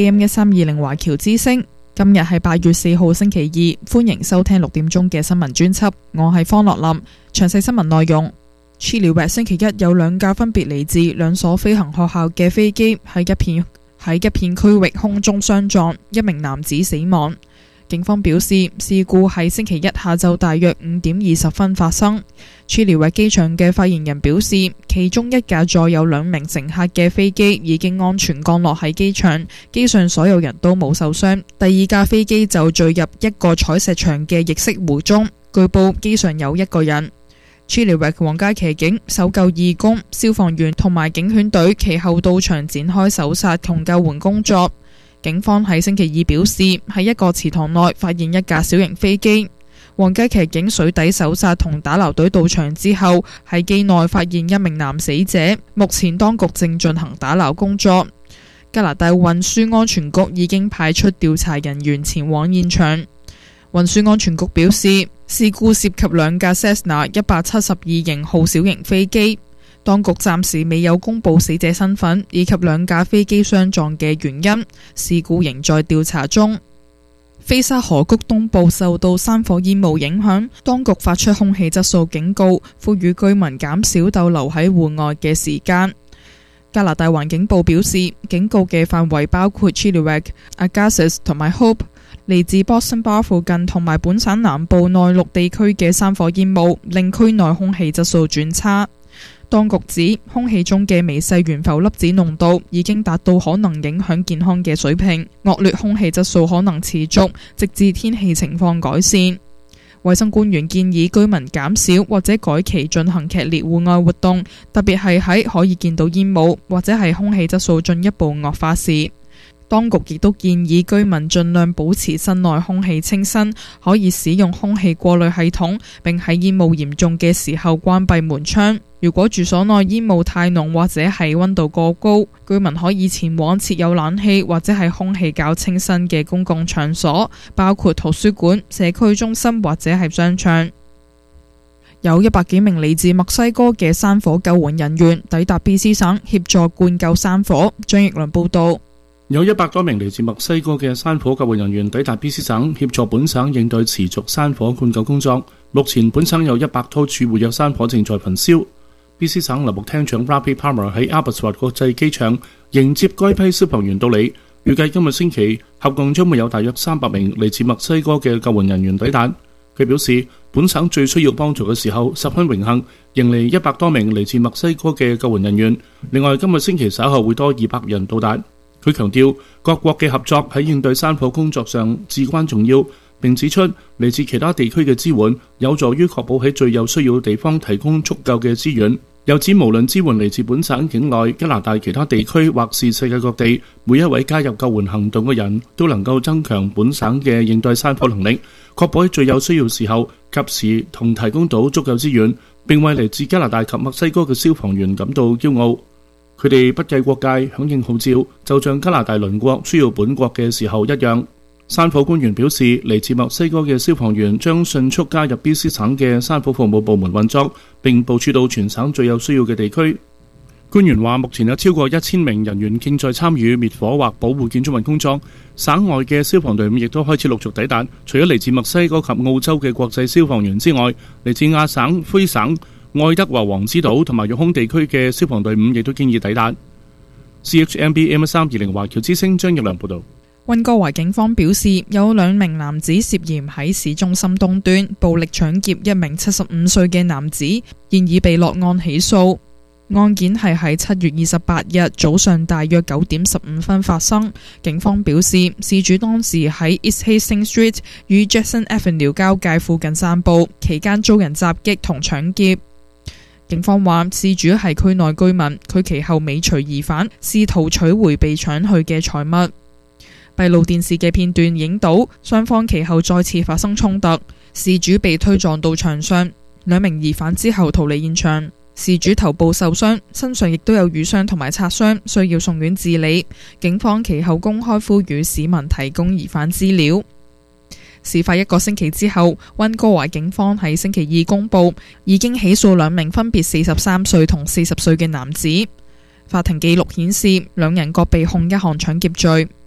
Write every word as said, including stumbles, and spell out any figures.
A M 一三二零華僑之聲，今日係八月四號星期二，歡迎收聽六點鐘嘅新聞專輯，我係方樂林。詳細新聞內容。Chilliwack 星期一有兩架分別嚟自兩所飛行學校嘅飛機喺一片喺一片區域空中相撞，一名男子死亡。警方表示，事故喺星期一下晝大約五點二十分發生。Chilliwack 機場嘅發言人表示，其中一架載有兩名乘客嘅飛機已經安全降落喺機場，機上所有人都冇受傷。第二架飛機就墜入一個採石場嘅液色湖中，據報機上有一個人。Chilliwack 皇家騎警、搜救義工、消防員同埋警犬隊其後到場展開搜查同救援工作。警方喺星期二表示，喺一個池塘內發現一架小型飛機。皇家騎警水底搜查同打撈隊到場之後，喺機內發現一名男死者。目前當局正進行打撈工作。加拿大運輸安全局已經派出調查人員前往現場。運輸安全局表示，事故涉及兩架 Cessna 一百七十二型號小型飛機。當局暫時未有公布死者身份以及兩架飛機相撞嘅原因，事故仍在調查中。菲沙河谷東部受到山火煙霧影響，當局發出空氣質素警告，呼籲居民減少逗留喺戶外嘅時間。加拿大環境部表示，警告嘅範圍包括 Chilliwack、Agassiz 同埋 Hope， 嚟自 Boston Bar 附近同埋本省南部內陸地區嘅山火煙霧令區內空氣質素轉差。當局指空氣中嘅微細懸浮粒子濃度已經達到可能影響健康嘅水平，惡劣空氣質素可能持續，直至天氣情況改善。衛生官員建議居民減少或者改期進行劇烈戶外活動，特別係喺可以見到煙霧或者係空氣質素進一步惡化時。當局亦都建議居民盡量保持室內空氣清新，可以使用空氣過濾系統，並喺煙霧嚴重嘅時候關閉門窗。如果住所內煙霧太濃或者係溫度過高，居民可以前往設有冷氣或者係空氣較清新嘅公共場所，包括圖書館、社區中心或者係商場。有一百幾名嚟自墨西哥嘅山火救援人員抵達 B C 省協助灌救山火。張奕良報道。 有一百多名嚟自墨西哥嘅山火救援人員抵達 B C 省協助本省應對持續山火灌救工作。目前本省有一百多處活躍山火正在焚燒。B C 省林務廳長 Ravi Parmar 喺 Abbotsford 國際機場迎接該批消防員到嚟，預計今日星期合共將會有大約三百名嚟自墨西哥嘅救援人員抵達。佢表示，本省最需要幫助嘅時候，十分榮幸迎嚟一百多名嚟自墨西哥嘅救援人員。另外，今日星期稍後會多二百人到達。佢強調各國嘅合作喺應對山火工作上至關重要，並指出嚟自其他地區嘅支援有助於確保喺最有需要嘅地方提供足夠嘅資源。又指無論支援嚟自本省境內、加拿大其他地區或是世界各地，每一位加入救援行動嘅人都能夠增強本省嘅應對山火能力，確保喺最有需要時候及時同提供到足夠資源，並為嚟自加拿大及墨西哥嘅消防員感到驕傲。佢哋不計國界響應號召，就像加拿大鄰國需要本國嘅時候一樣。山火官員表示，嚟自墨西哥嘅消防員將迅速加入 B C 省嘅山火服務部門運作，並部署到全省最有需要嘅地區。官員話，目前有超過一千名人員正在參與滅火或保護建築物工作。省外嘅消防隊伍亦都開始陸續抵達。除咗嚟自墨西哥及澳洲嘅國際消防員之外，嚟自亞省、魁省、愛德華王子島同埋育空地區嘅消防隊伍亦都經已抵達。C H M B M 三二零華僑之聲張奕良報道。 溫哥華警方表示，有兩名男子涉嫌喺市中心東端暴力搶劫一名七十五歲嘅男子，現已被落案起訴。案件係喺七月二十八日早上大約九點十五分發生。警方表示，事主當時喺 East Hastings Street 與 Jackson Avenue 交界附近散步，期間遭人襲擊同搶劫。警方話，事主係區內居民，佢其後尾隨疑犯，試圖取回被搶去嘅財物。閉路電視嘅片段影到雙方其後再次發生衝突，事主被推撞到牆上，兩名疑犯之後逃離現場。事主頭部受傷，身上亦都有瘀傷同埋擦傷，需要送院治理。警方其後公開呼籲市民提供疑犯資料。事發一個星期之後，溫哥華警方喺星期二公布，已經起訴兩名分別四十三歲同四十歲嘅男子。法庭記錄顯示，兩人各被控一項搶劫罪。